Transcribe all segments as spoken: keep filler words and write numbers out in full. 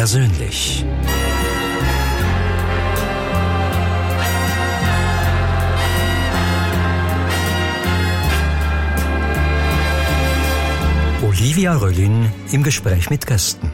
persönlich. Olivia Röllin im Gespräch mit Gästen.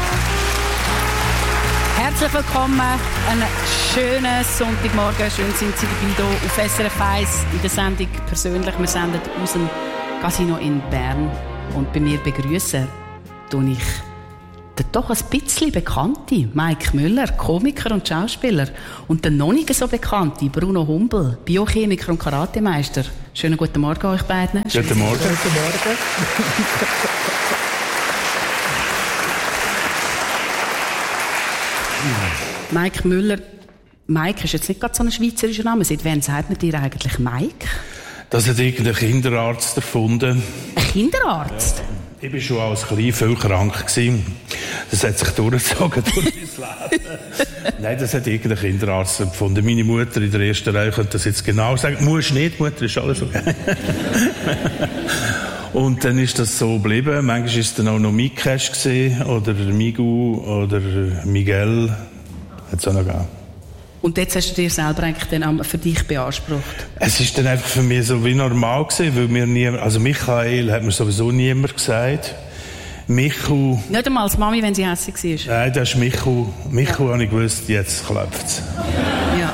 Herzlich willkommen, einen schönen Sonntagmorgen. Schön sind Sie dabei hier auf S R F eins in der Sendung «Persönlich». Wir senden aus dem Casino in Bern. Und bei mir begrüßen tue ich den doch ein bisschen bekannten Mike Müller, Komiker und Schauspieler. Und den noch nicht so bekannten Bruno Humbel, Biochemiker und Karatemeister. Schönen guten Morgen euch beiden. Guten Morgen. Guten Morgen. Mike Müller. Mike ist jetzt nicht gerade so ein schweizerischer Name. Seit wann sagt man dir eigentlich Mike? Das hat irgendein Kinderarzt erfunden. Ein Kinderarzt? Ja. Ich war schon als Klein viel krank gewesen. Das hat sich durchgezogen durch mein Leben. Nein, das hat irgendein Kinderarzt erfunden. Meine Mutter in der ersten Reihe könnte das jetzt genau sagen. Muss nicht, Mutter, ist alles okay. Und dann ist das so geblieben. Manchmal war es dann auch noch Mikesh gewesen, oder Migu oder Miguel. Hat es auch noch gegeben. Und jetzt hast du dir selber eigentlich dann für dich beansprucht? Es ist dann einfach für mich so wie normal gewesen, weil mir niemand, also Michael hat mir sowieso niemand gesagt. Michu... Nicht einmal als Mami, wenn sie hässlich war? Nein, das ist Michu. Michu, ja. Habe ich gewusst, jetzt klopft's. Ja.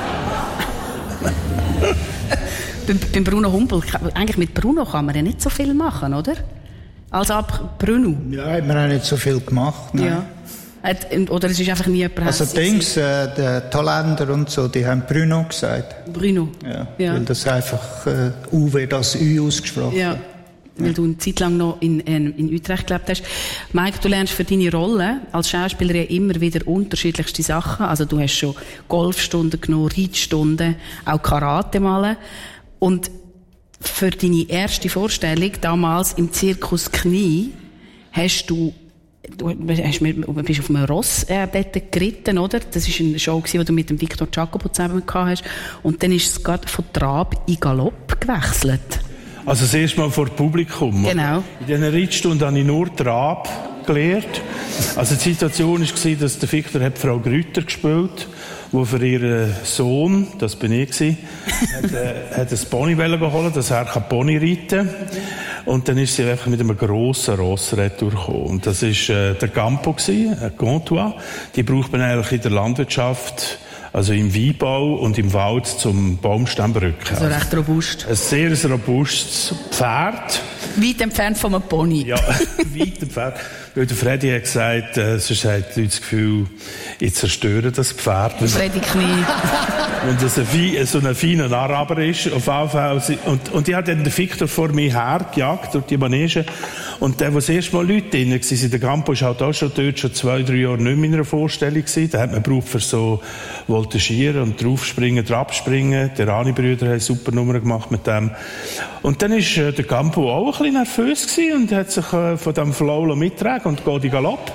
Bei, beim Bruno Humbel, eigentlich mit Bruno kann man ja nicht so viel machen, oder? Als ab Bruno. Ja, wir haben nicht so viel gemacht. Nein. Ja. Oder es ist einfach nie jemand Also Dings, äh, der Thailänder und so, die haben Bruno gesagt. Bruno? Ja, ja. Weil das einfach äh, U wie das Ü ausgesprochen. Ja, weil ja. du eine Zeit lang noch in, in, in Utrecht gelebt hast. Mike, du lernst für deine Rolle als Schauspieler ja immer wieder unterschiedlichste Sachen. Also du hast schon Golfstunden genommen, Reitstunden, auch Karate malen. Und für deine erste Vorstellung damals im Zirkus Knie hast du Du hast mit, bist auf einem Ross äh, dort geritten, oder? Das war eine Show, die du mit dem Victor Jacobo zusammen gehabt hast. Und dann ist es gerade von Trab in Galopp gewechselt. Also das erste Mal vor Publikum. Genau. In diesen Reitstunden habe ich nur Trab gelernt. Also die Situation war, dass der Victor hat Frau Grüter gespielt, die für ihren Sohn, das bin ich gewesen, hat, äh, hat ein Pony geholt, dass er Pony reiten kann. Und dann ist sie einfach mit einem grossen Ross retourgekommen. Und das war äh, der Campo, ein Contois. Die braucht man eigentlich in der Landwirtschaft, also im Weinbau und im Wald zum Baumstammbrücken. Also recht robust. Ein sehr robustes Pferd. Weit entfernt von einem Pony. Ja, weit entfernt. Weil der Freddy hat gesagt, äh, sonst hat die Leute das Gefühl, ich zerstöre das Pferd. Freddy Knie. Und das ein, so ein feiner Araber ist, auf jeden Fall. Und, und ich habe dann den Victor vor mir hergejagt durch die Manege. Und der, wo das erste Mal Leute drin waren, der Campo ist halt auch schon dort, schon zwei, drei Jahre nicht mehr in einer Vorstellung gewesen. Da hat man gebraucht für so Voltigieren und draufspringen, drabspringen. Die Rani-Brüder haben super Nummer gemacht mit dem. Und dann ist äh, der Campo auch ein bisschen nervös gewesen und hat sich äh, von dem Flow mittragen und geht in Galopp.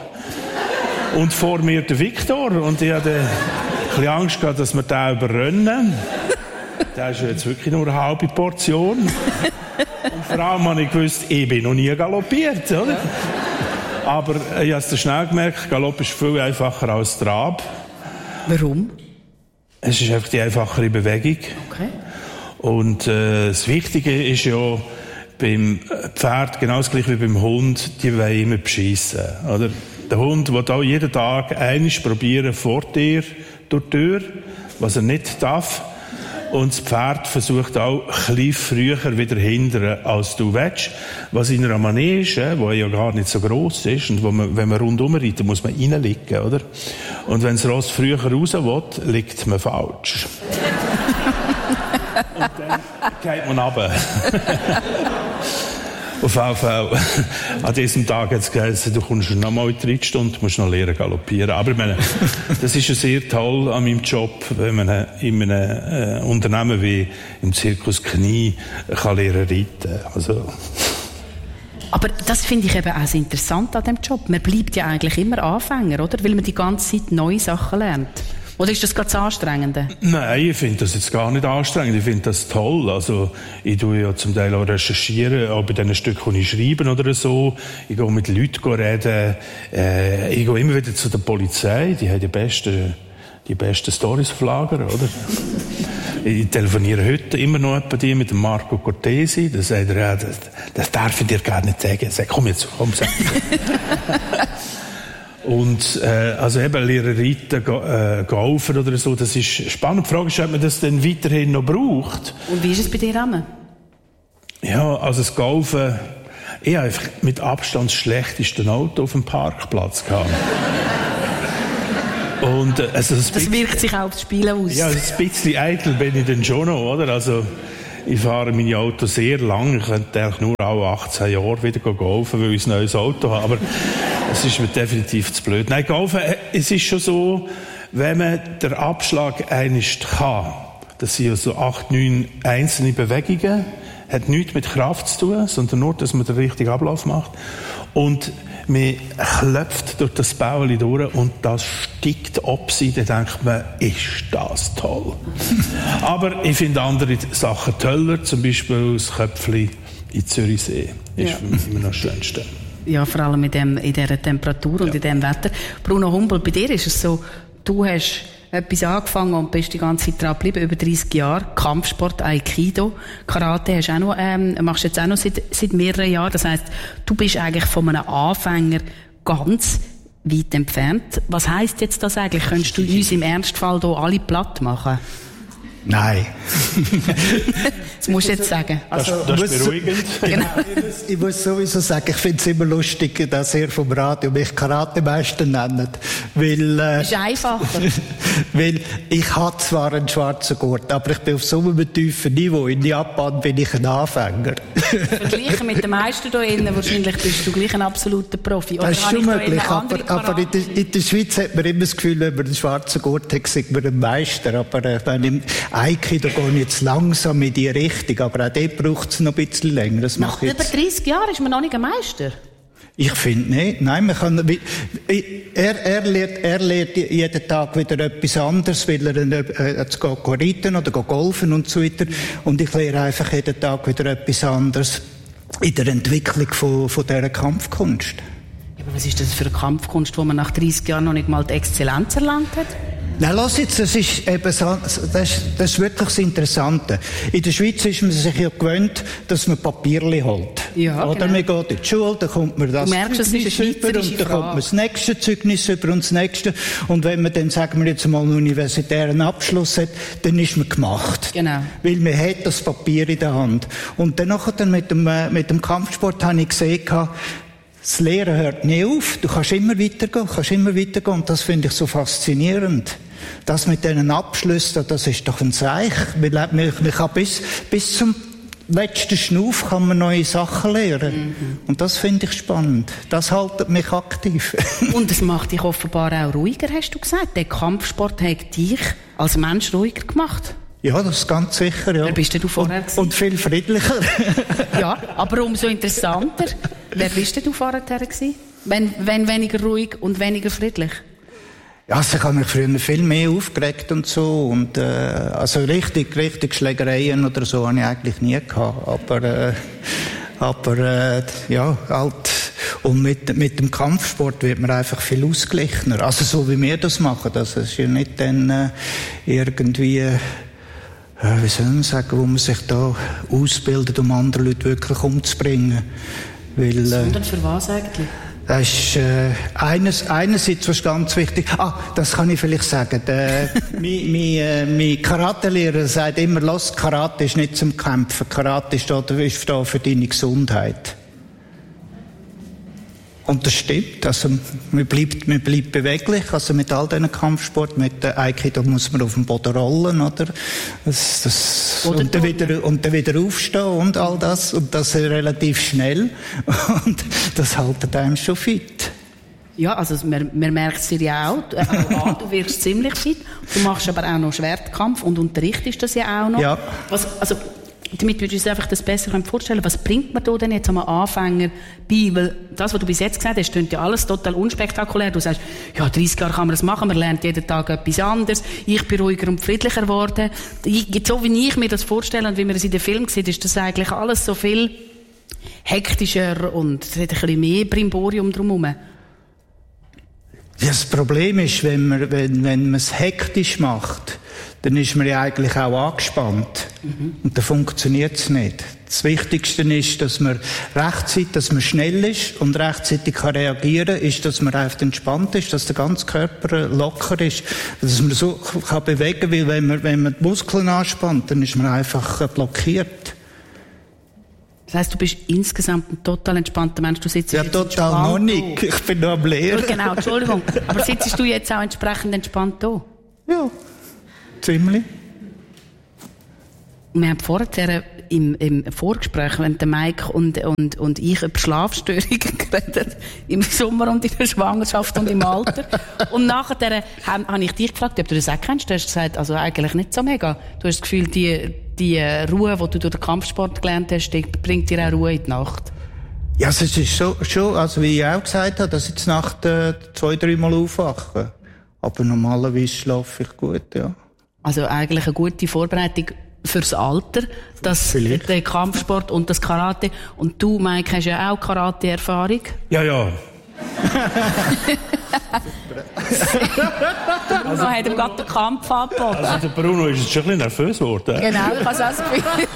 Und vor mir der Victor. Und ich hatte ein bisschen Angst gehabt, dass wir den überrennen. Das ist jetzt wirklich nur eine halbe Portion. Und vor allem habe ich gewusst, ich bin noch nie galoppiert, oder? Ja. Aber ich habe es schnell gemerkt, Galopp ist viel einfacher als Trab. Warum? Es ist einfach die einfachere Bewegung. Okay. Und äh, das Wichtige ist ja, beim Pferd, genau das gleiche wie beim Hund, die wollen immer beschissen, oder? Der Hund will auch jeden Tag einmal probieren vor dir durch die Tür, was er nicht darf. Und das Pferd versucht auch ein bisschen früher wieder hindern, als du willst. Was in einer Manege, die ja gar nicht so gross ist, und wo man, wenn man rundum reitet, muss man reinliegen, oder? Und wenn das Ross früher raus will, liegt man falsch. Und dann geht man runter. Auf jeden Fall, an diesem Tag hat es geheißen, du kommst noch mal in die Reitstunde, musst noch lernen galoppieren. Aber ich meine, das ist ja sehr toll an meinem Job, wenn man in einem äh, Unternehmen wie im Zirkus Knie kann lernen reiten. Also. Aber das finde ich eben auch sehr interessant an diesem Job. Man bleibt ja eigentlich immer Anfänger, oder? Weil man die ganze Zeit neue Sachen lernt. Oder ist das ganz anstrengend? Nein, ich finde das jetzt gar nicht anstrengend. Ich finde das toll. Also, ich tue ja zum Teil auch recherchieren, auch bei den Stücken, die ich schreibe oder so. Ich gehe mit Leuten reden. Äh, ich gehe immer wieder zu der Polizei. Die haben die besten, die besten Storys auf Lager, oder? Ich telefoniere heute immer noch bei dir mit dem Marco Cortesi. Da sagt er, ja, das, das darf ich dir gar nicht sagen. Ich sage, komm jetzt, komm, sag. Und äh, also eben Lehrer reiten, äh, golfen oder so, das ist spannend. Die Frage ist, ob man das dann weiterhin noch braucht. Und wie ist es bei dir, Amme? Ja, also das Golfen, ich habe einfach mit Abstand das schlechteste Auto auf dem Parkplatz gehabt. Und, äh, also das, das wirkt sich auch aufs Spielen aus. Ja, ein bisschen eitel bin ich dann schon noch, oder? Also, ich fahre meine Autos sehr lang. Ich könnte eigentlich nur alle achtzehn Jahre wieder golfen, weil ich ein neues Auto habe. Aber es ist mir definitiv zu blöd. Nein, golfen, es ist schon so, wenn man den Abschlag einmal kann, das sind ja so acht, neun einzelne Bewegungen, hat nichts mit Kraft zu tun, sondern nur, dass man den richtigen Ablauf macht. Und man klopft durch das Bauli durch und das steigt ab sie, dann denkt man, ist das toll. Aber ich finde andere Sachen toller, zum Beispiel das Köpfli in Zürichsee. Ist ja. Für mich immer noch das Schönste. Ja, vor allem in, dem, in dieser Temperatur und ja. in diesem Wetter. Bruno Humboldt, bei dir ist es so, du hast etwas angefangen und bist die ganze Zeit dran geblieben, über dreissig Jahre. Kampfsport, Aikido, Karate hast auch noch, ähm, machst jetzt auch noch seit, seit mehreren Jahren. Das heisst, du bist eigentlich von einem Anfänger ganz weit entfernt. Was heisst jetzt das eigentlich? Könntest du uns im Ernstfall hier alle platt machen? Nein. Das musst du jetzt sagen. Also, das, das ist beruhigend. Genau. Ich muss sowieso sagen, ich finde es immer lustig, dass ihr vom Radio mich Karatemeister nennt. Weil, äh, ist einfacher. Weil ich habe zwar einen schwarzen Gurt, aber ich bin auf so einem tiefen Niveau. In Japan bin ich ein Anfänger. Vergleichen mit den meisten hier innen, wahrscheinlich bist du gleich ein absoluter Profi. Oder das ist schon möglich, aber, aber in, der, in der Schweiz hat man immer das Gefühl, wenn man einen schwarzen Gurt hat, sagt man ein Meister. Aber äh, wenn im Aikido gehe ich jetzt langsam in die Richtung, aber auch dort braucht es noch ein bisschen länger. Das Nach über dreissig Jahren ist man noch nicht ein Meister? Ich finde nicht. Nein, man kann, er, er lernt, er lernt jeden Tag wieder etwas anderes, weil er äh, jetzt geht reiten oder geht golfen und so weiter. Und ich lerne einfach jeden Tag wieder etwas anderes in der Entwicklung von, von dieser Kampfkunst. Aber was ist das für eine Kampfkunst, wo man nach dreissig Jahren noch nicht mal die Exzellenz erlangt hat? Nein, lass jetzt, das ist eben so, das ist, das ist wirklich das Interessante. In der Schweiz ist man sich ja gewöhnt, dass man Papierli holt. Ja, oder genau. Man geht in die Schule, dann kommt man das merkst, Zeugnis das über und dann kommt man das nächste Zeugnis über und das nächste. Und wenn man dann, sagen wir jetzt mal, einen universitären Abschluss hat, dann ist man gemacht. Genau. Weil man hat das Papier in der Hand. Und dann nachher dann mit dem, mit dem Kampfsport habe ich gesehen, das Lehren hört nie auf. Du kannst immer weitergehen, kannst immer weitergehen. Und das finde ich so faszinierend. Das mit diesen Abschlüssen, das ist doch ein Zeichen. Man kann bis, bis zum letzten Schnuff kann man neue Sachen lernen. Mhm. Und das finde ich spannend. Das hält mich aktiv. Und es macht dich offenbar auch ruhiger, hast du gesagt. Der Kampfsport hat dich als Mensch ruhiger gemacht. Ja, das ist ganz sicher, ja. Wer bist denn du vorher gewesen? Und viel friedlicher. Ja, aber umso interessanter. Wer bist denn du vorher gewesen? Wenn, wenn weniger ruhig und weniger friedlich? Ja, also ich habe mich früher viel mehr aufgeregt und so. Und, äh, also richtig, richtig Schlägereien oder so habe ich eigentlich nie gehabt. Aber, äh, aber, äh, ja, halt. Und mit, mit dem Kampfsport wird man einfach viel ausgeglichener. Also so wie wir das machen. Das ist ja nicht dann, äh, irgendwie, äh, wie soll man sagen, wo man sich da ausbildet, um andere Leute wirklich umzubringen. Weil, äh, Sondern für was eigentlich? Das ist äh, eines, einerseits was ganz wichtig. Ah, das kann ich vielleicht sagen. Der, mein mein, äh, mein Karate-Lehrer sagt immer, lass, Karate ist nicht zum Kämpfen. Karate ist da, ist da für deine Gesundheit. Und das stimmt. Also, man bleibt, man bleibt beweglich. Also, mit all diesen Kampfsport, mit der Aikido muss man auf dem Boden rollen, oder? Das, das, und dann wieder, und dann wieder aufstehen und all das. Und das relativ schnell. Und das hält einem schon fit. Ja, also, man, man merkt es dir ja auch. Äh, auch du wirkst ziemlich fit. Du machst aber auch noch Schwertkampf und unterrichtest das ja auch noch. Ja. Was, also, damit wir uns einfach das besser vorstellen können. Was bringt man da denn jetzt am Anfänger bei? Weil das, was du bis jetzt gesagt hast, klingt ja alles total unspektakulär. Du sagst, ja, dreißig Jahre kann man das machen, man lernt jeden Tag etwas anderes. Ich bin ruhiger und friedlicher geworden. Ich, so wie ich mir das vorstelle und wie man es in den Filmen sieht, ist das eigentlich alles so viel hektischer und es hat ein bisschen mehr Brimborium drumherum. Ja, das Problem ist, wenn man, wenn, wenn man es hektisch macht, dann ist man ja eigentlich auch angespannt. Mhm. Und dann funktioniert es nicht. Das Wichtigste ist, dass man rechtzeitig, dass man schnell ist und rechtzeitig kann reagieren, ist, dass man einfach entspannt ist, dass der ganze Körper locker ist, dass man so kann bewegen, weil wenn man, wenn man die Muskeln anspannt, dann ist man einfach blockiert. Das heisst, du bist insgesamt ein total entspannter Mensch. Du sitzt ja, jetzt total noch nicht. Ich bin noch am Lehren. Genau, Entschuldigung. Aber sitzt du jetzt auch entsprechend entspannt da? Ja, ziemlich. Wir haben vorher im, im Vorgespräch, wenn der Mike und, und, und ich über Schlafstörungen geredet, im Sommer und in der Schwangerschaft und im Alter. Und nachher habe hab ich dich gefragt, ob du das auch kennst. Du hast gesagt, also eigentlich nicht so mega. Du hast das Gefühl, die, die Ruhe, die du durch den Kampfsport gelernt hast, die bringt dir auch Ruhe in die Nacht. Ja, es ist so, schon, also wie ich auch gesagt habe, dass ich jetzt Nacht äh, zwei, dreimal aufwache. Aber normalerweise schlafe ich gut, ja. Also eigentlich eine gute Vorbereitung fürs Alter, das, der Kampfsport und das Karate. Und du, Mike, hast ja auch Karate-Erfahrung. Ja, ja. Der Bruno also, hat ihm gerade den Kampf angeboten. Also der Bruno ist schon ein bisschen nervös geworden. Genau, ich habe es auch das Gefühl.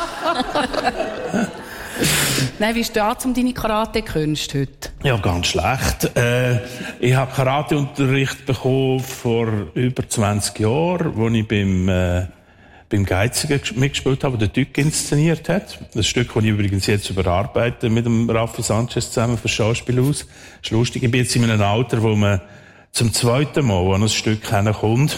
Nein, wie steht es um deine Karate-Künste heute? Ja, ganz schlecht. Äh, ich habe Karateunterricht bekommen vor über zwanzig Jahren, als ich beim, äh, beim Geiziger mitgespielt habe, der Tück inszeniert hat. Das Stück, das ich übrigens jetzt überarbeite mit dem Raffi Sanchez zusammen für das Schauspielhaus. Das ist lustig, ich bin jetzt in einem Alter, wo man zum zweiten Mal an ein Stück kommt.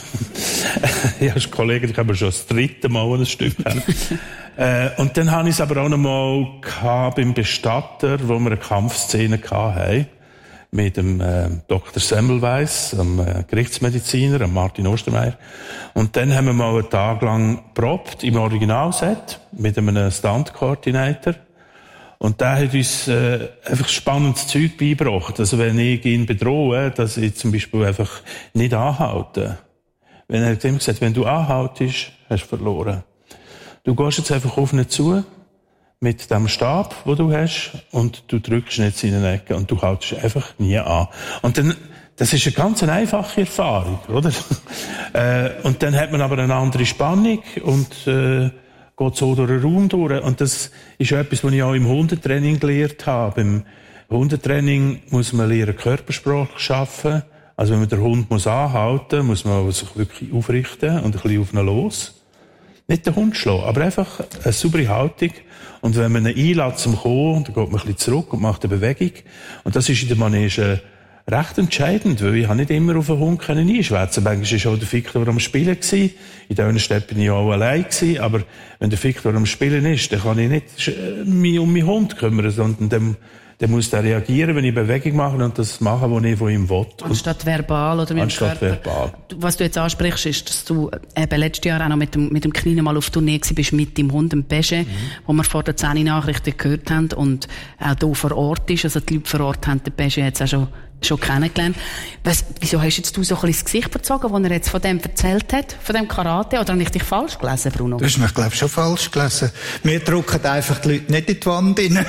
Ich habe Kollegen, ich habe schon das dritte Mal an ein Stück kennen. äh, und dann habe ich es aber auch noch mal gehabt beim Bestatter, wo wir eine Kampfszene hatten. Mit dem äh, Doktor Semmelweis, dem äh, Gerichtsmediziner, dem Martin Ostermeier. Und dann haben wir mal einen Tag lang probt im Originalset mit einem Stunt-Coordinator. Und der hat uns äh, einfach spannendes Zeug beigebracht. Also wenn ich ihn bedrohe, dass ich zum Beispiel einfach nicht anhalte. Wenn er hat ihm gesagt, wenn du anhaltest, hast du verloren. Du gehst jetzt einfach auf ihn zu, mit dem Stab, den du hast, und du drückst nicht in den Ecke und du haltest einfach nie an. Und dann, das ist eine ganz einfache Erfahrung, oder? äh, und dann hat man aber eine andere Spannung und äh, geht so durch den Raum durch. Und das ist etwas, was ich auch im Hundetraining gelernt habe. Im Hundetraining muss man lernen, Körpersprache schaffen. Also wenn man den Hund muss anhalten, muss man sich wirklich aufrichten und ein bisschen auf ihn los. Nicht den Hund schlagen, aber einfach eine saubere Haltung. Und wenn man ihn einlässt zum Kommen, dann geht man ein bisschen zurück und macht eine Bewegung. Und das ist in der Manege recht entscheidend, weil ich nicht immer auf einen Hund einschwätzen. Manchmal war auch der Viktor am Spielen gewesen. In dieser Stadt bin ich auch allein gewesen. Aber wenn der Viktor am Spielen ist, dann kann ich nicht mich um meinen Hund kümmern, sondern dann, dann muss der reagieren, wenn ich Bewegung mache und das machen, was ich von ihm will. Anstatt verbal oder mit Anstatt dem Körper. verbal. Was du jetzt ansprichst, ist, dass du eben letztes Jahr auch noch mit dem, mit dem Kleinen mal auf Tournee bist mit dem Hund, dem Pesche, mhm. wo wir vor den zehn Nachrichten gehört haben und auch hier vor Ort ist. Also die Leute vor Ort haben den Pesche jetzt auch schon schon kennengelernt. Was, wieso hast jetzt du so ein bisschen das Gesicht verzogen, als er jetzt von dem erzählt hat, von dem Karate? Oder habe ich dich falsch gelesen, Bruno? Du hast mich, glaube ich, schon falsch gelesen. Wir drücken einfach die Leute nicht in die Wand rein.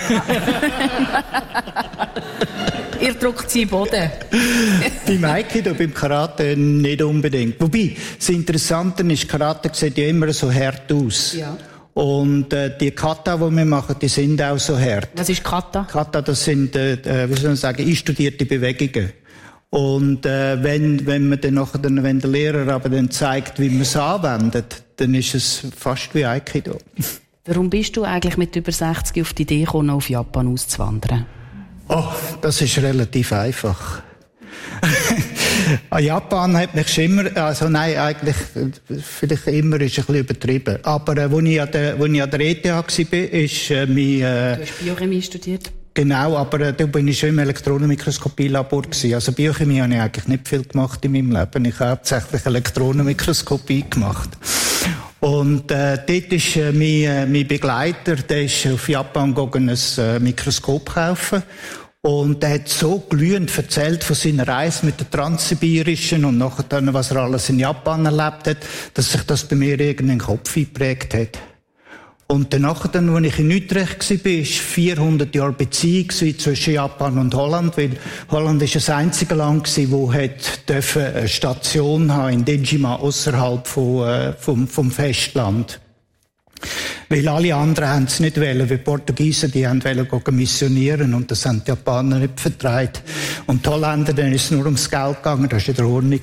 Ihr drückt sie in den Boden. Beim Aikido, beim Karate nicht unbedingt. Wobei, das Interessante ist, Karate sieht ja immer so hart aus. Ja. Und äh, die Kata, die wir machen, die sind auch so hart. Was ist Kata? Kata, das sind, äh, wie soll man sagen, einstudierte Bewegungen. Und äh, wenn wenn man dann nachher, wenn der Lehrer aber dann zeigt, wie man es anwendet, dann ist es fast wie Aikido. Warum bist du eigentlich mit über sechzig auf die Idee gekommen, auf Japan auszuwandern? Oh, das ist relativ einfach. Japan hat mich schon immer, also nein, eigentlich, vielleicht immer ist ein bisschen übertrieben. Aber, äh, wo ich an der, wo ich an der E T H war, ist, äh, mein, äh, Du hast Biochemie studiert? Genau, aber äh, da bin ich schon im Elektronenmikroskopielabor gewesen. Also Biochemie habe ich eigentlich nicht viel gemacht in meinem Leben. Ich habe hauptsächlich Elektronenmikroskopie gemacht. Und Und äh, dort ist äh, mein, äh, mein Begleiter, der ist auf Japan gegangen, ein äh, Mikroskop kaufen. Und er hat so glühend erzählt von seiner Reise mit der Transsibirischen und nachher dann, was er alles in Japan erlebt hat, dass sich das bei mir irgendwie in den Kopf eingeprägt hat. Und danach, dann, als ich in Utrecht war, war vierhundert Jahre Beziehung zwischen Japan und Holland, weil Holland ist das einzige Land gewesen, das eine Station haben in Dejima, ausserhalb von, äh, vom, vom Festland. Weil alle anderen haben es nicht wollen, weil die Portugiesen, die haben wollen missionieren und das haben die Japaner nicht vertreibt. Und die Holländer, denen ist es nur ums Geld gegangen, das war in der Ordnung.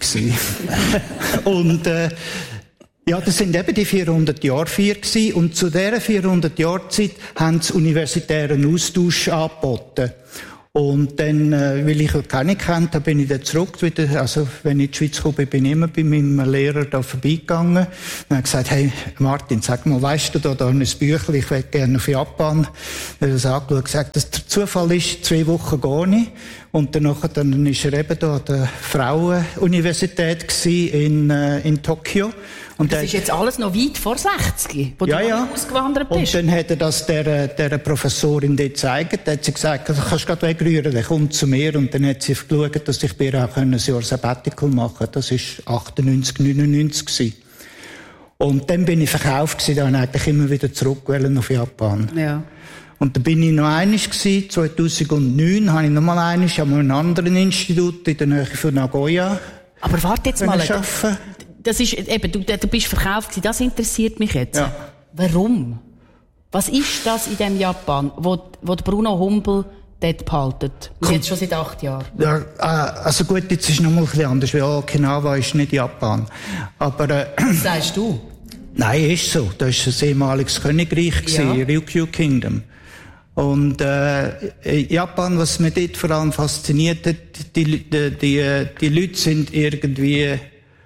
und, äh, ja, das sind eben die vierhundert Jahre vier gewesen. Und zu dieser vierhundert Jahre Zeit haben sie universitären Austausch angeboten. Und dann, äh, weil ich keine kennt, da bin ich dann zurück wieder, also wenn ich in die Schweiz komme, bin ich immer bei meinem Lehrer da vorbeigegangen. Und er hat gesagt, hey Martin, sag mal, weißt du da, da ein Büchlein, ich will gerne auf Japan. Er hat das angeschaut und gesagt, dass der Zufall ist, zwei Wochen gar nicht. Und danach, dann ist er eben da an der Frauenuniversität gewesen in, äh, in Tokio. Und das der, ist jetzt alles noch weit vor sechzig, wo ja, du ja. ausgewandert bist. Und dann hat er das der, der Professorin dort gezeigt. Da hat sie gesagt, du kannst gerade wegrühren, der kommt zu mir. Und dann hat sie geschaut, dass ich bei ihr auch ein Jahr Sabbatical machen konnte. Das war achtundneunzig, neunundneunzig gewesen. Und dann bin ich verkauft gewesen, dann eigentlich immer wieder zurück auf Japan. Ja. Und da bin ich noch einmal gewesen, zweitausendneun habe ich noch mal einmal an einem anderen Institut in der Nähe von Nagoya. Aber warte jetzt mal. Das, das ist, eben, du, du bist verkauft gewesen, das interessiert mich jetzt. Ja. Warum? Was ist das in dem Japan, wo, wo Bruno Humbel dort behaltet? Jetzt schon seit acht Jahren. Ja, also gut, jetzt ist es noch mal ein bisschen anders, weil Okinawa ist nicht Japan. Aber, äh, was sagst du? Nein, ist so. Das war ein ehemaliges Königreich, ja. Ryukyu Kingdom. Und äh, Japan, was mich dort vor allem fasziniert hat, die, die, die, die Leute sind irgendwie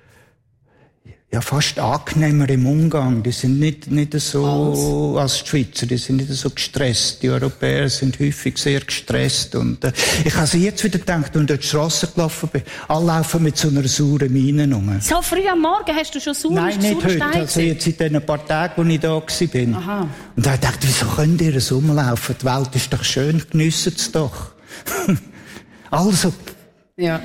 ja fast angenehmer im Umgang. Die sind nicht, nicht so Alles. als die Schweizer, die sind nicht so gestresst. Die Europäer sind häufig sehr gestresst. Und äh, ich habe also jetzt wieder gedacht, wenn ich durch die Strasse gelaufen bin, alle laufen mit so einer sauren Miene rum. So früh am Morgen hast du schon sauren Nein, nicht heute. Also jetzt in den paar Tagen, als ich da war. Aha. Und da habe ich gedacht, wieso könnt ihr so rumlaufen? Die Welt ist doch schön, geniessen es doch. Also. Ja.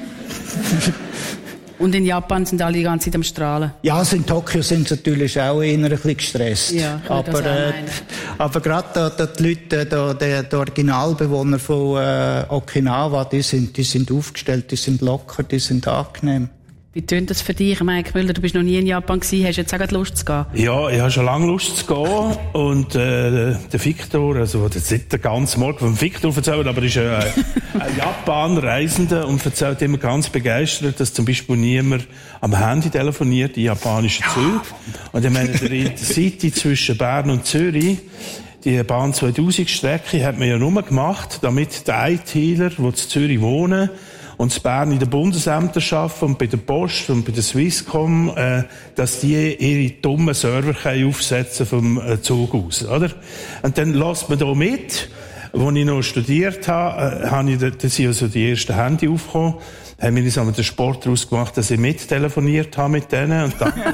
Und in Japan sind alle die ganze Zeit am Strahlen. Ja, also in Tokio sind sie natürlich auch eher ein bisschen gestresst. Ja, aber, äh, aber gerade da, da die Leute, da, die, die Originalbewohner von äh, Okinawa, die sind, die sind aufgestellt, die sind locker, die sind angenehm. Wie tönt das für dich, Mike Müller? Du bist noch nie in Japan gewesen, hast jetzt auch Lust zu gehen? Ja, ich habe schon lange Lust zu gehen. Und äh, der Victor, also das ist nicht der ganze Morgen vom Victor erzählt, aber er ist äh, ein Japan-Reisender und erzählt immer ganz begeistert, dass zum Beispiel niemand am Handy telefoniert in japanischen Zügen. Und ich meine, der Intercity zwischen Bern und Zürich, die Bahn zweitausend-Strecke hat man ja nur gemacht, damit die ITler, die in Zürich wohnen, und in Bern in den Bundesämtern arbeiten und bei der Post und bei der Swisscom, äh, dass die ihre dummen Server aufsetzen vom äh, Zug aus, oder? Und dann lässt man da mit. Als ich noch studiert habe, äh, habe ich, da, da sind also die ersten Handy aufgekommen, haben wir uns einmal den Sport daraus gemacht, dass ich mittelefoniert habe mit denen und dann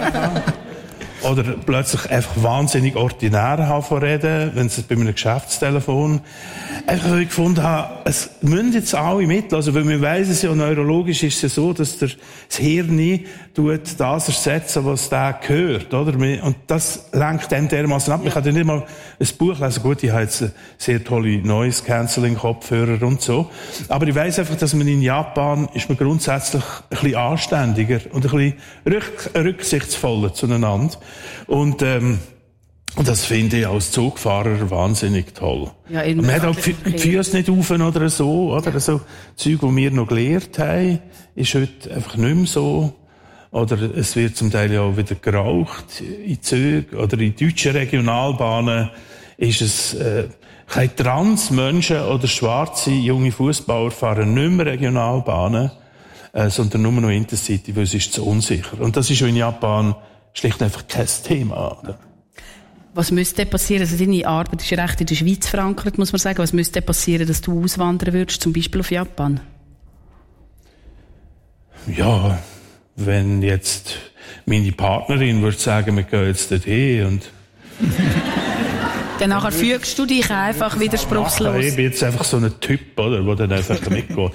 oder plötzlich einfach wahnsinnig ordinär haben von reden, wenn es bei einem Geschäftstelefon. Einfach, weil ich gefunden habe, es müssen jetzt alle mit, also, weil wir weiss es ja, neurologisch ist es ja so, dass der, das Hirn tut das ersetzen, was da gehört, oder? Und das lenkt dem dermaßen ab. Ich kann ja nicht mal ein Buch lesen. Gut, ich habe jetzt sehr tolle Noise-Cancelling-Kopfhörer und so. Aber ich weiss einfach, dass man in Japan ist man grundsätzlich ein bisschen anständiger und ein bisschen rück, rücksichtsvoller zueinander. Und, ähm, und das finde ich als Zugfahrer wahnsinnig toll. Ja, man hat auch die Füße nicht auf oder so, oder? Ja. So Zeug, die wir noch gelernt haben, ist heute einfach nicht mehr so. Oder es wird zum Teil ja auch wieder geraucht in Zügen oder in deutschen Regionalbahnen ist es, äh, keine Transmenschen oder schwarze junge Fußballer fahren nicht mehr Regionalbahnen, äh, sondern nur noch Intercity, weil es ist zu unsicher. Und das ist schon in Japan schlicht einfach kein Thema, oder? Was müsste passieren? Also deine Arbeit ist ja recht in der Schweiz verankert, muss man sagen. Was müsste passieren, dass du auswandern würdest, zum Beispiel auf Japan? Ja, wenn jetzt, meine Partnerin würde sagen, wir gehen jetzt dorthin und... Dann nachher fügst du dich einfach widerspruchslos. Ich bin jetzt einfach so ein Typ, oder, der dann einfach mitgeht.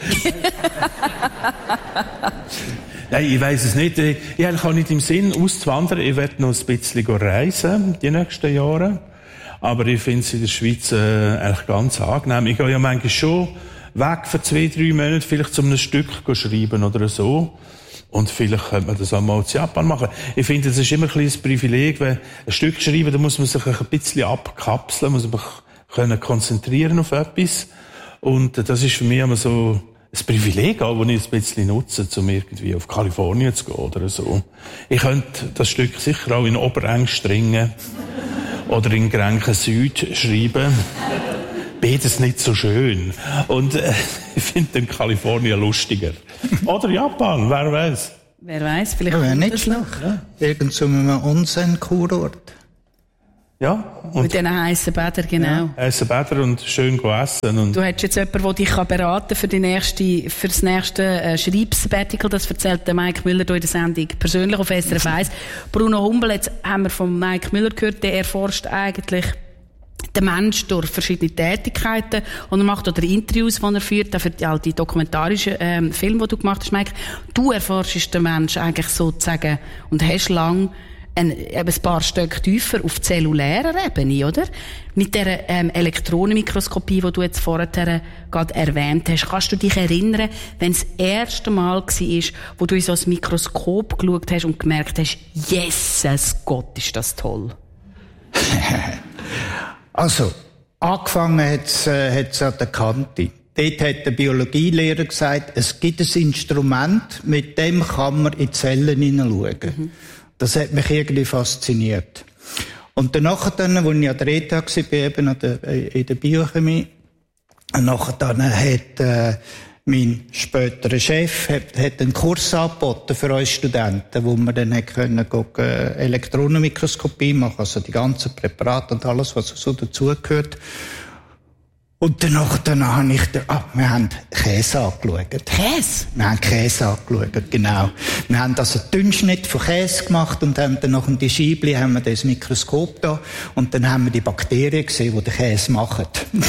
Nein, ich weiss es nicht. Ich habe auch nicht im Sinn, auszuwandern. Ich werde noch ein bisschen reisen, die nächsten Jahre. Aber ich finde es in der Schweiz äh, eigentlich ganz angenehm. Ich gehe ja manchmal schon weg für zwei, drei Monate, vielleicht zu einem Stück schreiben oder so. Und vielleicht könnte man das auch mal in Japan machen. Ich finde, das ist immer ein kleines Privileg, wenn ein Stück schreiben, da muss man sich ein bisschen abkapseln, muss man können konzentrieren auf etwas. Und das ist für mich immer so ein Privileg, auch, das ich ein bisschen nutze, um irgendwie auf Kalifornien zu gehen oder so. Ich könnte das Stück sicher auch in Oberengstringen oder in Grenchen Süd schreiben. Beides nicht so schön. Und äh, ich finde dann Kalifornien lustiger. Oder Japan, wer weiß. Wer weiß, vielleicht ja, kommt nicht das schlecht. Ja. Irgend so einem Onsen-Kurort. Ja. Und mit diesen heissen Bädern, genau. Ja, heissen Bäder und schön essen. Und du hättest jetzt jemanden, der dich beraten kann für, die nächste, für das nächste äh, Schreibsabbatical. Das erzählt der Mike Müller hier in der Sendung persönlich auf S R F eins. Bruno Humbel, jetzt haben wir von Mike Müller gehört, der erforscht eigentlich der Mensch durch verschiedene Tätigkeiten und er macht auch die Interviews, die er führt, auch für die, all die dokumentarischen ähm, Filme, die du gemacht hast, Mike. Du erforschst den Mensch eigentlich sozusagen und hast lang ein, ein paar Stück tiefer auf zellulärer Ebene, oder? Mit der ähm, Elektronenmikroskopie, die du jetzt vorher gerade erwähnt hast. Kannst du dich erinnern, wenn es das erste Mal war, wo du in so ein Mikroskop geschaut hast und gemerkt hast, Jesus Gott, ist das toll? Also, angefangen hat's, äh, hat's an der Kante. Dort hat der Biologielehrer gesagt, es gibt ein Instrument, mit dem kann man in Zellen hineinschauen. Mhm. Das hat mich irgendwie fasziniert. Und danach, dann, als ich an der E T H war, eben an der, in der Biochemie, nachher dann hat, äh, mein späterer Chef hat, hat einen Kurs angeboten für uns Studenten, wo wir dann können gucken, Elektronenmikroskopie machen, also die ganzen Präparate und alles, was so dazugehört. Und danach, danach habe ich, da, ah, wir haben Käse angeschaut. Käse? Wir haben Käse angeschaut, genau. Wir haben also Dünnschnitt von Käse gemacht und haben dann noch in die Scheibli haben wir das Mikroskop da und dann haben wir die Bakterien gesehen, die den Käse machen.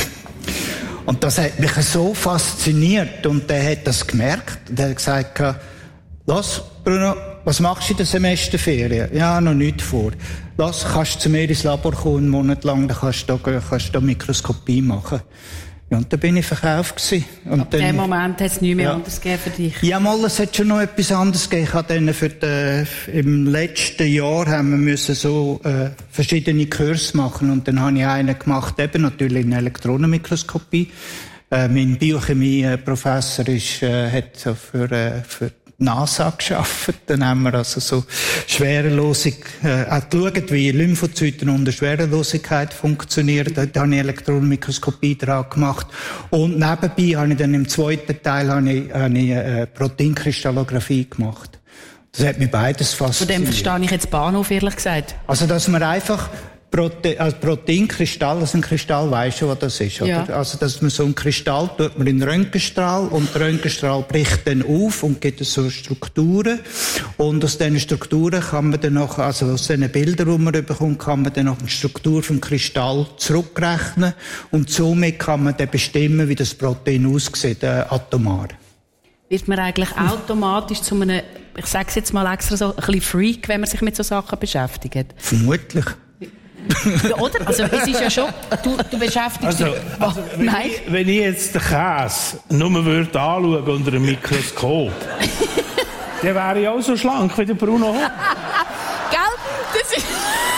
Und das hat mich so fasziniert und der hat das gemerkt und er hat gesagt, los, Bruno, was machst du in der Semesterferien? Ja, noch nichts vor. Los, kannst du zu mir ins Labor kommen, einen Monat lang, dann kannst du da, kannst du da Mikroskopie machen. Ja, und da bin ich verkauft gewesen. Und ab dem Moment hat es nichts mehr ja. anders gegeben für dich? Ja, mal, es hat schon noch etwas anderes gegeben. Ich habe dann für die, im letzten Jahr haben wir müssen so äh, verschiedene Kurse machen und dann habe ich einen gemacht, eben natürlich in Elektronenmikroskopie. Äh, mein Biochemie-Professor ist, äh, hat so für, äh, für NASA geschafft. Dann haben wir also so Schwerelosig, äh, auch geschaut, wie Lymphozyten unter Schwerelosigkeit funktionieren. Da habe ich Elektronenmikroskopie dran gemacht. Und nebenbei habe ich dann im zweiten Teil habe ich, habe ich, äh, Proteinkristallographie gemacht. Das hat mich beides fasziniert. Von dem verstehe ich jetzt Bahnhof, ehrlich gesagt. Also, dass man einfach Prote- also Proteinkristall, also ein Kristall, weisst du, was das ist, oder? Ja. Also, dass man so einen Kristall tut man in den Röntgenstrahl und der Röntgenstrahl bricht dann auf und gibt so Strukturen. Und aus diesen Strukturen kann man dann noch, also aus diesen Bildern, die man bekommt, kann man dann noch die Struktur vom Kristall zurückrechnen und somit kann man dann bestimmen, wie das Protein aussieht, äh, atomar. Wird man eigentlich automatisch zu einem, ich sage es jetzt mal extra so, ein bisschen Freak, wenn man sich mit so Sachen beschäftigt? Vermutlich. Ja, oder? Also, es ist ja schon, du, du beschäftigst Also, dich. also wenn, Nein. ich, wenn ich jetzt den Käse nur würde anschauen unter einem Mikroskop, dann wäre ich auch so schlank wie der Bruno. Gell? Das ist...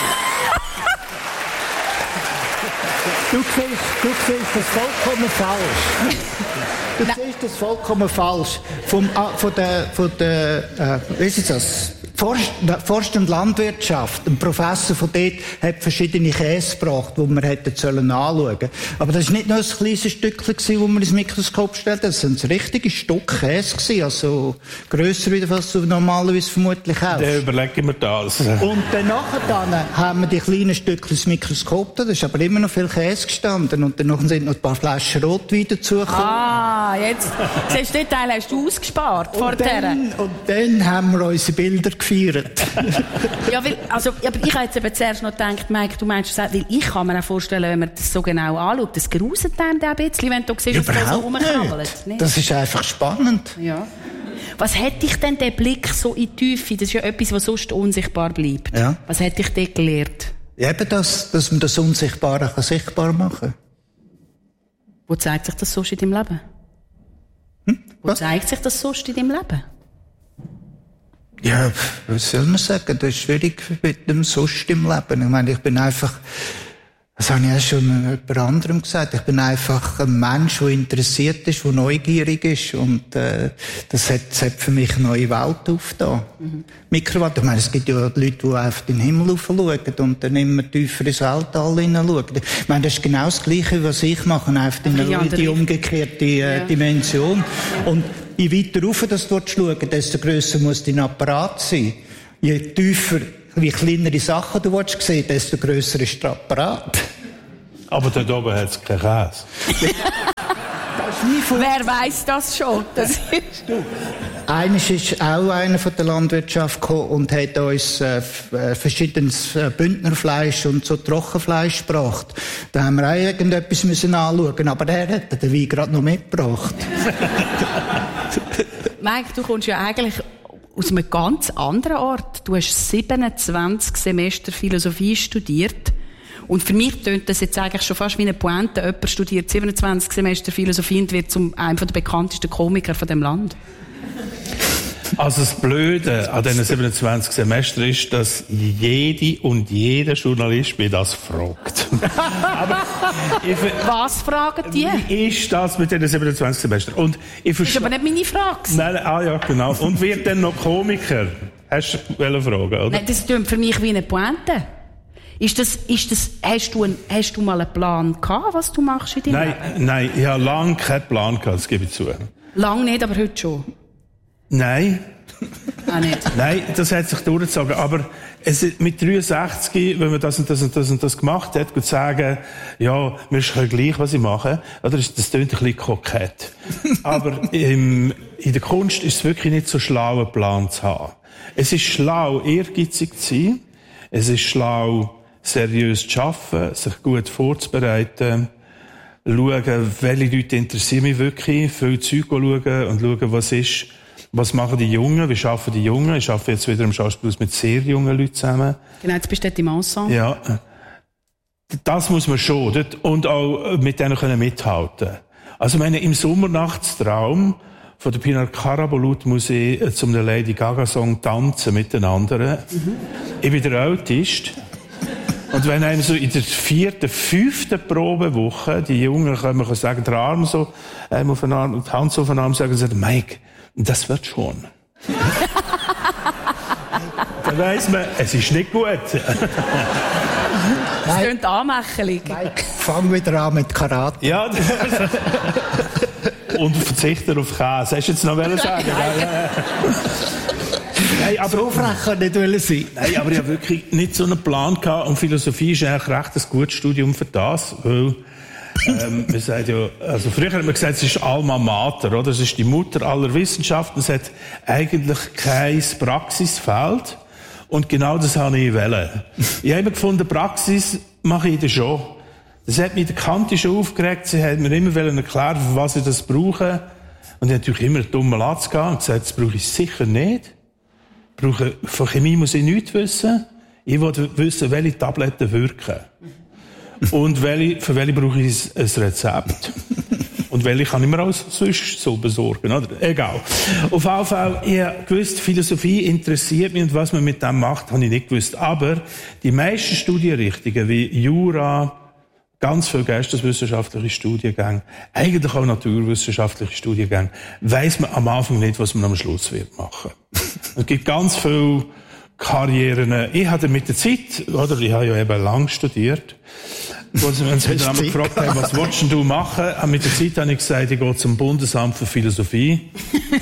Du siehst, du siehst das vollkommen falsch. Du siehst das vollkommen falsch. Vom, äh, von der, von der, äh, wie ist das? Forst, Forst- und Landwirtschaft. Ein Professor von dort hat verschiedene Käse gebracht, die wir hätten sollen anschauen. Aber das war nicht nur ein kleines Stückchen, das wir ins Mikroskop stellten. Das waren ein richtiges Stück Käse, also grösser, wie was du normalerweise vermutlich hast. Dann überlege ich mir das. Und danach dann haben wir die kleinen Stückchen ins Mikroskop da, da ist aber immer noch viel Käse gestanden. Und dann sind noch ein paar Flaschen Rotwein dazugekommen. Ah, Aha, jetzt siehst du, den Teil hast du ausgespart. Und dann, und dann haben wir unsere Bilder gefeiert. Ja, weil, also, aber ich habe jetzt eben zuerst noch gedacht, Mike, du meinst das, weil ich kann mir auch vorstellen, wenn man das so genau anschaut, das gruselt einem da ein bisschen, wenn du siehst, was da so rumkrabbelt. Das ist einfach spannend. Ja. Was hat dich denn der Blick so in die Tiefe? Das ist ja etwas, was sonst unsichtbar bleibt. Ja. Was hat dich dort gelehrt? Ja, eben das, dass man das Unsichtbare kann sichtbar machen kann. Wo zeigt sich das sonst in deinem Leben? Hm? Wo Was? zeigt sich das sonst in deinem Leben? Ja, was soll man sagen? Das ist schwierig mit dem sonst im Leben. Ich meine, ich bin einfach, das habe ich ja schon jemand anderem gesagt, ich bin einfach ein Mensch, der interessiert ist, der neugierig ist, und äh, das, hat, das hat für mich eine neue Welt aufgetan. Mhm. Mikrowelt, ich meine, es gibt ja Leute, die auf den Himmel schauen und dann immer tiefer ins Weltall hineinschauen. Ich meine, das ist genau das Gleiche, was ich mache, einfach in eine die umgekehrte äh, ja. Dimension. Und je weiter rauf das dort schauen, desto grösser muss dein Apparat sein. Je tiefer, wie kleinere Sachen du willst sehen, desto grösser ist der Apparat. Aber dort oben hat es keinen Käse. Wer weiss das schon? Das ist Eines ist auch einer von der Landwirtschaft gekommen und hat uns äh, verschiedenes äh, Bündnerfleisch und so Trockenfleisch gebracht. Da haben wir auch irgendetwas müssen anschauen, aber der hat den Wein gerade noch mitgebracht. Mike, du kommst ja eigentlich aus einem ganz anderen Ort. Du hast siebenundzwanzig Semester Philosophie studiert. Und für mich tönt das jetzt eigentlich schon fast wie eine Pointe. Jemand studiert siebenundzwanzig Semester Philosophie und wird zum einem der bekanntesten Komiker von dem Land. Also das Blöde an diesen siebenundzwanzig Semestern ist, dass jede und jeder Journalist mich das fragt. Aber ich, was fragen die? Wie ist das mit diesen siebenundzwanzig Semestern? Und ich das ist aber nicht meine Frage. Nein, ah ja, genau. Und wird dann noch Komiker? Hast du eine Frage, oder? Nein, das klingt für mich wie eine Pointe. Ist das, ist das, hast du, ein, hast du mal einen Plan gehabt, was du machst in deinem Nein, Leben? nein, ich habe lange keinen Plan gehabt, das gebe ich zu. Lang nicht, aber heute schon. Nein. Auch nicht. Nein, das hat sich durchgezogen. Aber es, mit dreiundsechzig, wenn man das und das und das und das gemacht hat, gut sagen, ja, mir ist gleich, was ich mache, oder? Das klingt ein bisschen kokett. Aber im, in der Kunst ist es wirklich nicht so schlau, einen Plan zu haben. Es ist schlau, ehrgeizig zu sein. Es ist schlau, seriös zu arbeiten, sich gut vorzubereiten, schauen, welche Leute interessieren mich wirklich, viel Zeug schauen und schauen, was ist, was machen die Jungen, wie arbeiten die Jungen. Ich arbeite jetzt wieder im Schauspielhaus mit sehr jungen Leuten zusammen. Genau, jetzt bist du dort im Ensemble. Ja, das muss man schon, dort, und auch mit denen können mithalten. Also, ich meine, im Sommernachtstraum von der Pinar Karabulut muss ich zum Lady Gaga Song tanzen mit den anderen. Mhm. Ich bin der Autist. Und wenn einem so in der vierten, fünften Probewoche die Jungen kommen und sagen, der Arm so, ähm, auf den Arm, die Hand so auf den Arm, sagen sie, Mike, das wird schon. Dann weiss man, es ist nicht gut. Das klingt anmächelig. Fang wieder an mit Karate. Ja. Und verzichten auf Käse. Hast du jetzt noch sagen? Ja. Nein, aber so frech kann nicht sein. Nein, aber ich habe wirklich nicht so einen Plan gehabt. Und Philosophie ist eigentlich recht ein gutes Studium für das. Weil, ähm, man sagt ja, also früher hat man gesagt, es ist Alma Mater, oder? Es ist die Mutter aller Wissenschaften. Es hat eigentlich kein Praxisfeld. Und genau das habe ich wollen. Ich habe immer gefunden, Praxis mache ich das schon. Das hat mich der Kante schon aufgeregt. Sie hat mir immer erklären, für was ich das brauche. Und ich habe natürlich immer einen dummen Latz gehabt und gesagt, das brauche ich sicher nicht. Ich brauche, von Chemie muss ich nichts wissen. Ich will wissen, welche Tabletten wirken. Und welche, für welche brauche ich ein Rezept. Und welche kann ich mir auch sonst so besorgen, oder? Egal. Auf jeden Fall, ich habe gewusst, Philosophie interessiert mich und was man mit dem macht, habe ich nicht gewusst. Aber die meisten Studienrichtungen wie Jura, ganz viele geisteswissenschaftliche Studiengänge, eigentlich auch naturwissenschaftliche Studiengänge, weiss man am Anfang nicht, was man am Schluss wird machen. Es gibt ganz viele Karrieren. Ich hatte mit der Zeit, oder, ich habe ja eben lang studiert, wenn sie mich einmal gefragt haben, was willst du machen? Mit der Zeit habe ich gesagt, ich gehe zum Bundesamt für Philosophie.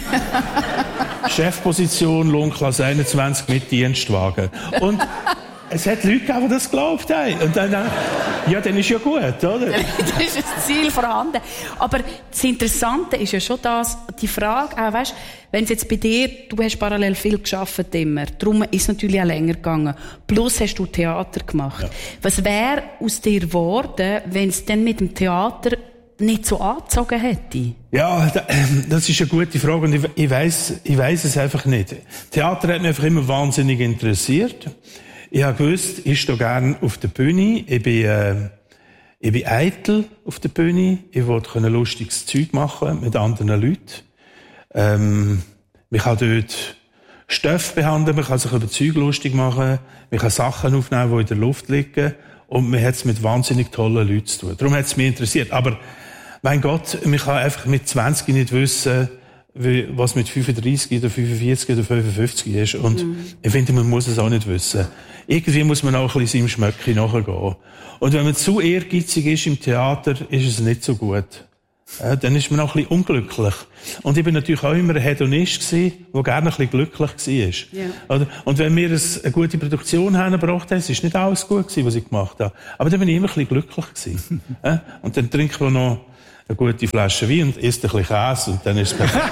Chefposition, Lohnklasse einundzwanzig mit Dienstwagen. Und es hat Leute gegeben, die das geglaubt haben. Und dann, ja, dann ist ja gut, oder? Das ist ein Ziel vorhanden. Aber das Interessante ist ja schon das, die Frage, auch, weißt, wenn es jetzt bei dir, du hast parallel viel gearbeitet immer, darum ist es natürlich auch länger gegangen. Plus hast du Theater gemacht. Ja. Was wäre aus dir geworden, wenn es dann mit dem Theater nicht so angezogen hätte? Ja, das ist eine gute Frage und ich, ich weiss, ich weiss es einfach nicht. Theater hat mich einfach immer wahnsinnig interessiert. Ich habe gewusst, ich stehe gerne auf der Bühne. Ich bin, äh, ich bin eitel auf der Bühne. Ich wollte ein lustiges Zeug machen mit anderen Leuten. Ähm, man kann dort Stoff behandeln, man kann sich über Zeug lustig machen, man kann Sachen aufnehmen, die in der Luft liegen. Und man hat es mit wahnsinnig tollen Leuten zu tun. Darum hat es mich interessiert. Aber, mein Gott, man kann einfach mit zwanzig nicht wissen, wie, was mit fünfunddreissig oder fünfundvierzig oder fünfundfünfzig ist. Und mhm. ich finde, man muss es auch nicht wissen. Irgendwie muss man auch ein bisschen seinem Schmöckchen nachgehen. Und wenn man zu ehrgeizig ist im Theater, ist es nicht so gut. Ja, dann ist man auch ein bisschen unglücklich. Und ich bin natürlich auch immer ein Hedonist gewesen, der gerne ein bisschen glücklich war. Ja. Und wenn wir eine gute Produktion hergebracht haben, es ist nicht alles gut gewesen, was ich gemacht habe. Aber dann bin ich immer ein bisschen glücklich gewesen. Ja? Und dann trinken wir noch eine gute Flasche Wein und isst ein bisschen Käse und dann ist es perfekt.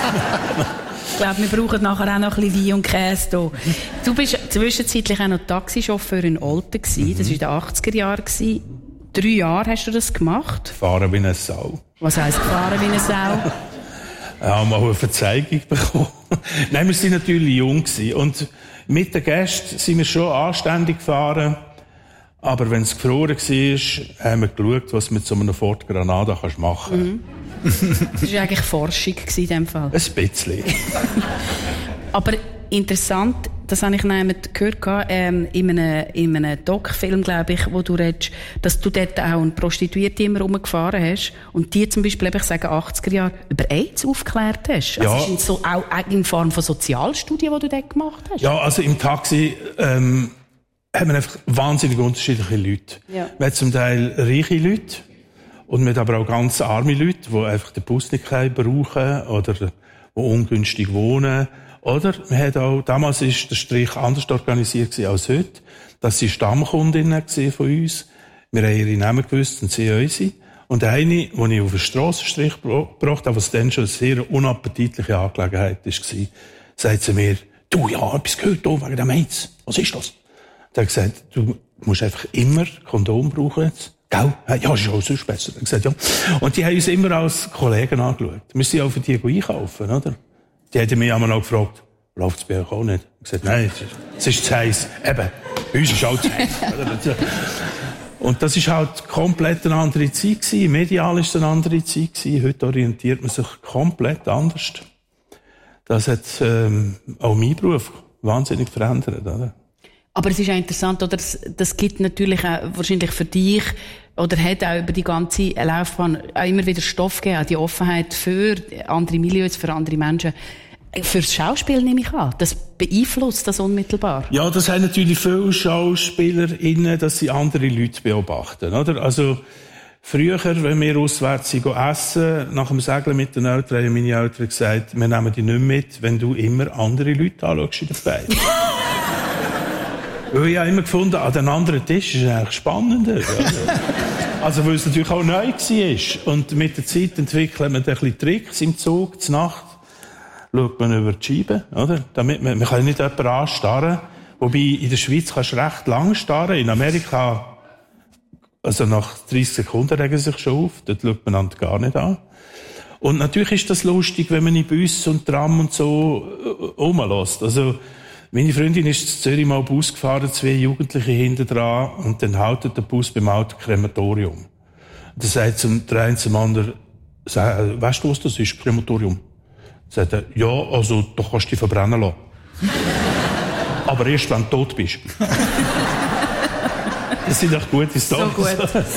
Ich glaube, wir brauchen nachher auch noch ein bisschen Wein und Käse hier. Du bist zwischenzeitlich auch noch Taxichauffeur in Olten gewesen. Mhm. Das war in den achtziger Jahren. Drei Jahre hast du das gemacht. Fahren wie eine Sau. Was heisst fahren wie eine Sau? Ja, mal eine Verzeigung bekommen. Nein, wir waren natürlich jung gewesen. Und mit den Gästen sind wir schon anständig gefahren. Aber wenn es gefroren war, haben wir geschaut, was du mit so einem Ford Granada machen kannst. Mhm. Das war eigentlich Forschung in diesem Fall. Ein bisschen. Aber interessant, das habe ich nämlich gehört, ähm, in einem, in einem Doc-Film, glaube ich, wo du redest, dass du dort auch eine Prostituierte immer rumgefahren hast und die zum Beispiel, ich sage achtziger Jahre, über AIDS aufgeklärt hast. Also ja. Ist so auch in Form von Sozialstudien, die du dort gemacht hast? Ja, also im Taxi ähm, haben wir einfach wahnsinnig unterschiedliche Leute. Ja. Wir haben zum Teil reiche Leute und wir haben aber auch ganz arme Leute, die einfach den Bus nicht brauchen oder die ungünstig wohnen. Oder wir haben auch, damals war der Strich anders organisiert als heute. Das waren Stammkundinnen von uns. Wir haben ihre Namen gewusst und sie unsere. Und eine, die ich auf den Strassenstrich gebracht habe, was dann schon eine sehr unappetitliche Angelegenheit war, sagt sie mir, du, ja, etwas gehört hier wegen dem AIDS. Was ist das? Dann hat gesagt, du musst einfach immer Kondom brauchen jetzt. Gell? Ja, ist auch sonst besser. Dann gesagt, ja. Und die haben uns immer als Kollegen angeschaut. Wir sind auch für die einkaufen, oder? Die hätten mich einmal noch gefragt, läuft es bei euch auch nicht? Ich gesagt, nein, es ist zu heiß. Eben, bei uns ist auch zu heiß. Und das war halt komplett eine andere Zeit gewesen. Medial war es eine andere Zeit gewesen. Heute orientiert man sich komplett anders. Das hat ähm, auch meinen Beruf wahnsinnig verändert, oder? Aber es ist auch interessant, oder? Das, das gibt natürlich auch wahrscheinlich für dich, oder hat auch über die ganze Laufbahn auch immer wieder Stoff gegeben, die Offenheit für andere Milieus, für andere Menschen. Fürs Schauspiel nehme ich an. Das beeinflusst das unmittelbar. Ja, das haben natürlich viele SchauspielerInnen, dass sie andere Leute beobachten, oder? Also, früher, wenn wir auswärts sind, essen, nach dem Segeln mit den Eltern, haben meine Eltern gesagt, wir nehmen dich nicht mit, wenn du immer andere Leute anschaust in der Beine. Weil ich habe immer gefunden, an den anderen Tisch ist es eigentlich spannender. Also, weil es natürlich auch neu war. Und mit der Zeit entwickelt man ein bisschen Tricks im Zug, zur Nacht. Schaut man über die Scheibe, oder? Damit man, man kann nicht jemanden anstarren. Wobei, in der Schweiz kannst du recht lang starren. In Amerika, also nach dreißig Sekunden regen sie sich schon auf. Dort schaut man einander gar nicht an. Und natürlich ist das lustig, wenn man in Bus und Tram und so äh, rumlässt. Also, meine Freundin ist zu Zürich mal Bus gefahren, zwei Jugendliche hinten dran, und dann haltet der Bus beim alten Krematorium. Und dann sagt zum, der eine zum anderen, weißt du, was das ist, Krematorium? Dann sagt er, ja, also, da kannst du dich verbrennen lassen. Aber erst, wenn du tot bist. Das sind doch gute Storys. So gut, so gut.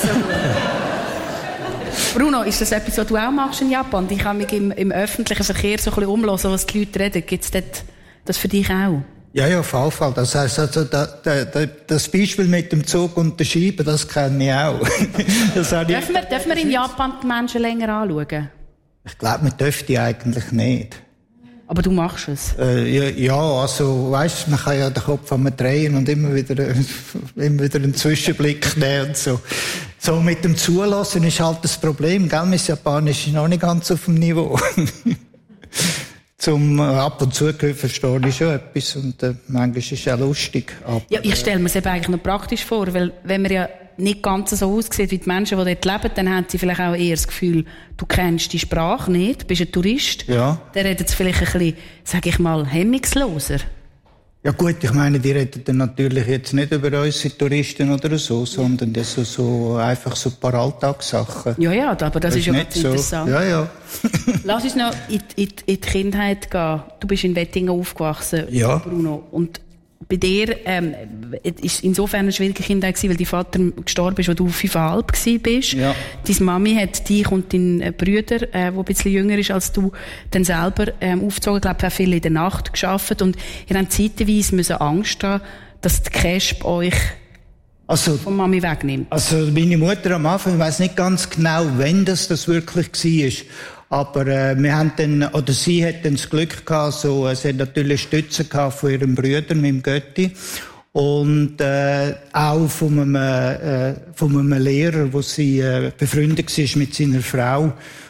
Bruno, ist das etwas, was du auch machst in Japan? Ich kann mich im, im öffentlichen Verkehr so ein bisschen umhören, was die Leute reden. Gibt es das für dich auch? Ja, ja, auf jeden Fall. Das heisst, also, da, da, da, das Beispiel mit dem Zug und der Scheibe, das kenne ich auch. Das dürfen, wir, dürfen wir in Japan die Menschen länger anschauen? Ich glaube, man dürfte eigentlich nicht. Aber du machst es? Äh, ja, ja, also, weißt, man kann ja den Kopf einmal drehen und immer wieder, äh, immer wieder einen Zwischenblick nehmen und so. So, mit dem Zulassen ist halt das Problem, gell? Mein Japanisch ist noch nicht ganz auf dem Niveau. Zum, äh, ab und zu verstehe ich schon etwas und, äh, manchmal ist es auch lustig. Aber, ja, ich stelle mir es eben eigentlich noch praktisch vor, weil, wenn man ja nicht ganz so aussieht wie die Menschen, die dort leben, dann haben sie vielleicht auch eher das Gefühl, du kennst die Sprache nicht, bist ein Tourist. Ja. Dann redet es vielleicht ein bisschen, sag ich mal, hemmungsloser. Ja gut, ich meine, die reden dann natürlich jetzt nicht über unsere Touristen oder so, sondern das so, so einfach so ein paar Alltagssachen. Ja, ja, aber das, das ist, ist ja ganz so interessant. Ja, ja. Lass uns noch in, in, in die Kindheit gehen. Du bist in Wettingen aufgewachsen, ja. Bruno. Und bei dir ähm, ist insofern eine schwierige Kindheit gewesen, weil dein Vater gestorben ist, als du fünfeinhalb gewesen bist. Ja. Deine Mami hat dich und deinen Bruder, äh, der ein bisschen jünger ist als du, dann selber ähm, aufgezogen. Ich glaube, er hat viel in der Nacht gearbeitet. Und ihr habt zeitweise müssen Angst haben, dass die Cash bei euch also, von Mami wegnimmt. Also meine Mutter am Anfang, ich weiss nicht ganz genau, wann das, das wirklich war. Aber äh, wir haben dann, oder sie hat dann das Glück gehabt, so, äh, sie hat natürlich Stützen gehabt von ihrem Bruder, mit dem Götti. Und äh, auch von einem, äh, von einem Lehrer, wo sie äh, befreundet war mit seiner Frau.